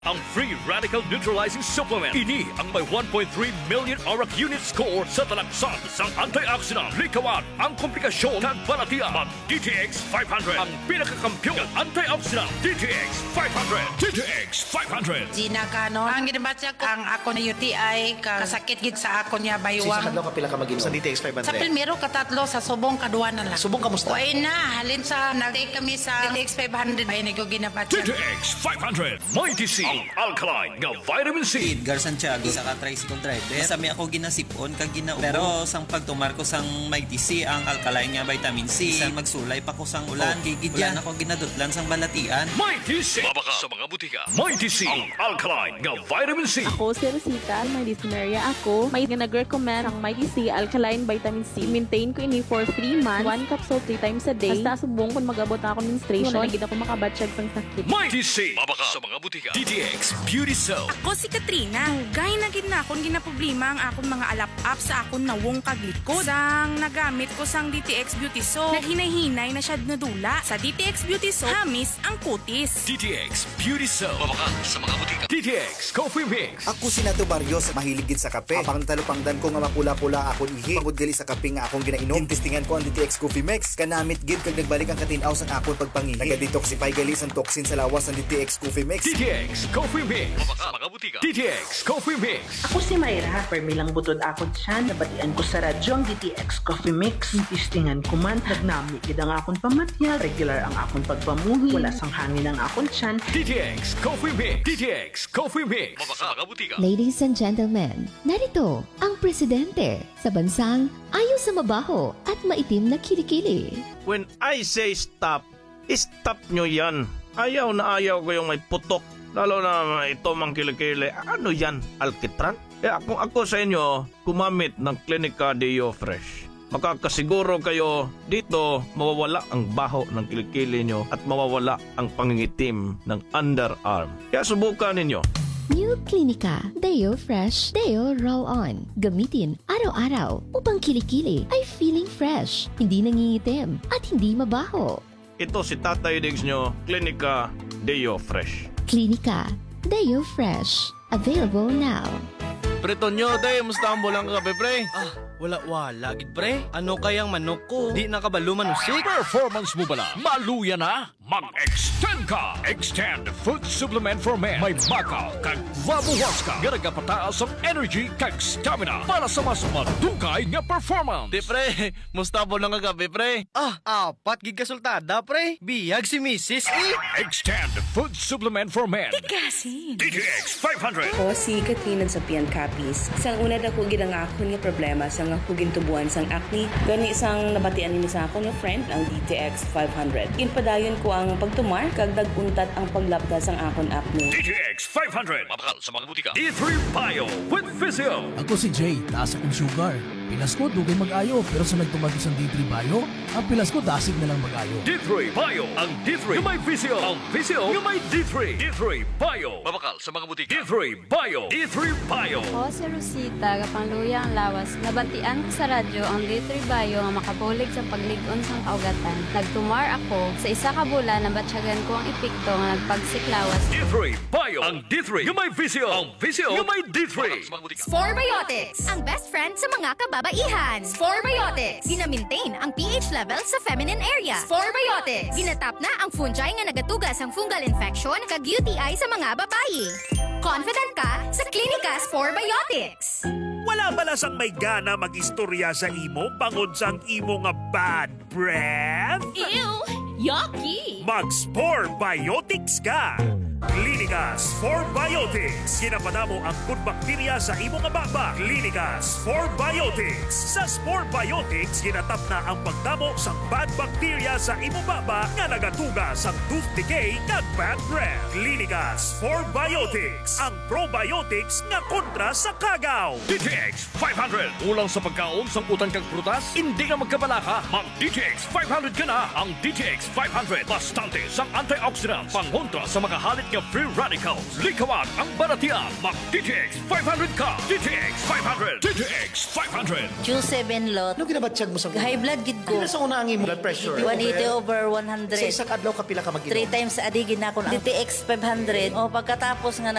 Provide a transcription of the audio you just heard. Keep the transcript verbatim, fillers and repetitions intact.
Ang free radical neutralizing supplement. Ini ang may one point three million auric unit score sa talaksan sang antioxidant. Likawan ang komplikasyon ng balatian. Mag D T X five hundred ang pinakakampiyon ng antioxidant. D T X five hundred. D T X five hundred. Gina ka no? Ang ginabatya ko ang ako na U T I ka kasakit gid sa ako niya baywang. Sa kadlaw kapila ka mag-inom sa D T X five hundred. Sa primero katatlo sa subong kaduwa na lang. Subong kamusta? Uy na halin sa nag-take kami sa D T X five hundred ay nag ginabatya. D T X five hundred. May T C. Ang alkaline nga vitamin C. Edgar Santiago sa ka-tricycle driver. Sami ako ginasipon kag ginao. Pero sang pagtumar ko sang may T C ang alkaline nga vitamin C. Sa magsulay pa ko sang ulan. Oh, Gigidyan ako ginadutlan sang balatian. May T C. Mabaka sa mga butika. May T C. Ang alkaline nga vitamin C. Ako si Rosita, may dysuria ako. May nag-recommend ang may T C alkaline vitamin C. Maintain ko ini for three months. One capsule three times a day. Basta subong kung mag-abot ako menstruation. Wala gid ako makabatsyag sang sakit. May T C. Mabaka sa mga butika. D T X Beauty Soap. Ako si Katrina. Gay na gid na akong ginaproblema ang akong mga alap-up sa akong nawong kaglikod. Sang nagamit ko sang D T X Beauty Soap, naghinay-hinay na siya nadula. Sa D T X Beauty Soap, hamis ang kutis. D T X Beauty Soap. Mabaka sa mga butika. D T X Coffee Mix. Ako si Nato Barrios, mahilig gid sa kape. Apang talupangdan ko nga mapula-pula akong ihi. Pagod gali sa kape nga akong ginainom. Tintistingan ko ang D T X Coffee Mix. Kanamit gid kag nagbalik ang katinaw sa akong pagpangihi. Naga-detoxify gali sang toxin sa lawas ng D T X Coffee Mix. D T X Coffee Mix. Mabaka mga butika. D T X Coffee Mix. Ako si Mayra, permilang butod akon siya, nabatian ko sa radyo ang D T X Coffee Mix. Tintistingan ko man, nagnami gid ang akong pamatya, regular ang akong pagpamuhi, wala sang hangin ang akong tiyan. D T X Coffee Mix. D T X Coffee Mix. Mabaka mga butika. Ladies and gentlemen, narito ang presidente sa bansang ayaw sa mabaho at maitim na kilikili. When I say stop, stop nyo yan. Ayaw na ayaw ko yung may putok. Lalo na ito mang kilikili. Ano yan? Alkitran? Eh kung ako sa inyo, kumamit ng Clinica Deo Fresh. Makakasiguro kayo dito mawawala ang baho ng kilikili nyo at mawawala ang pangingitim ng underarm. Kaya subukan ninyo. New Clinica Deo Fresh Deo Roll-On. Gamitin araw-araw upang kilikili ay feeling fresh, hindi nangingitim at hindi mabaho. Ito si Tatay Diggs nyo, Clinica Deo Fresh. Clinica Deo Fresh. Available now. Preto nyo, day, musta ang bulang kape, pre? Ah, wala-wala, gid pre. Ano kayang manok ko? Di nakabalo manusik. Performance mo bala? Maluya na? Mag-extend ka! Extend Food Supplement for Men. May bakaw kag vabuwas ka. Garagapataas ang energy kag stamina para sa mas madugay nga performance. Di, pre, musta ang bulang kape, pre? Ah, apat gid kasultada, pre. Biyag si Missus eh. Extend Food Supplement for Men. Tigasin. D T X five hundred. Ako si Katrina Sapian Capis. Sang una dako gid ang akon nga problema sang ako gintubuan sang acne. Gani sang nabatian ni sa akon nga friend ang D T X five hundred. Ginpadayon ko ang pagtumar kag daguntat ang paglapda sang akon acne. D T X five hundred. Mabakal sa mga butika. D three Bio with Physio. Ako si Jay, taas akong sugar. Pilas ko, dugay mag-ayo. Pero sa nagtumagos ang D three Bio, ang pilas ko, dasig na lang mag-ayo. D three Bio. Ang D three yung may Physio. Ang Physio yung may D three. D three Bio. Mabakal sa mga butika. D three Bio. D three Bio. Ako si Rosita, kapangluya ang lawas. Nabantian ko sa radyo ang D three Bio nga makabulig sa pagligon sang kaugatan. Nagtumar ako. Sa isa ka bulan, nabatsyagan ko ang epekto nga nagpagsiklawas. D three Bio. Ang D three yung may Physio. Ang Physio yung may D three. Sporebiotics, ang best friend sa mga kababaihan. Sporebiotics, gina-maintain ang pH level sa feminine area. Sporebiotics, ginatap na ang fungi nga nagatugas ang fungal infection kag U T I sa mga babayi. Confident ka sa Clinica Sporebiotics. Wala bala sang may gana mag-istorya sa imo bangod sang imo nga bad breath? Ew! Yucky! Mag-Sporebiotics ka! Clinica Sporebiotics. Ginapadamo ang good bacteria sa imo nga baba. Clinica Sporebiotics. Sa Sporebiotics, ginatap na ang pagdamo sa bad bacteria sa imo baba nga nagatuga sa tooth decay kag bad breath. Clinica Sporebiotics. Ang probiotics nga kontra sa kagaw. D T X five hundred. Ulang sa pagkaon sang utang kag prutas, hindi na magkabalaka. Mag D T X five hundred ka na. Ang D T X five hundred. Bastante sang antioxidants. Pangontra sa mga halit nga free radicals. Likawan ang baratian. Mag D T X five hundred ka. D T X five hundred. D T X five hundred. Q seven lot. Ano ginabatsyag mo sa High blood gid ko. Ano sa una ang imo blood pressure? one eighty over one hundred. Sa isang adlaw kapila ka mag-inom? Three times a day gid na ako. D T X five hundred. O pagkatapos nga